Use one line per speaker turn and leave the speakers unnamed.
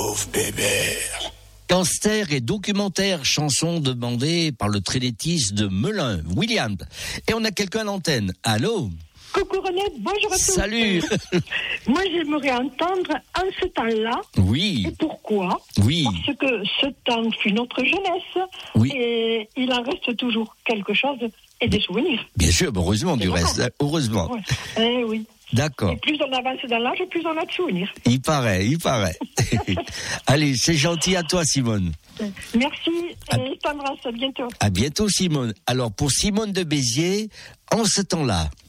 pauvre bébé.
Gangster et documentaire, chanson demandée par le trainettiste de Melun, William. Et on a quelqu'un à l'antenne. Allô?
Coucou René, bonjour à tous.
Salut.
Moi j'aimerais entendre En ce temps-là.
Oui.
Et pourquoi?
Oui.
Parce que ce temps fut notre jeunesse.
Oui.
Et il en reste toujours quelque chose et des souvenirs.
Bien sûr, heureusement du reste. Heureusement.
Ouais. Eh oui.
D'accord.
Et plus on avance dans l'âge, plus on a de souvenirs.
Il paraît. Allez, c'est gentil à toi, Simone.
Merci et je t'embrasse, à bientôt.
À bientôt, Simone. Alors, pour Simone de Béziers, En ce temps-là.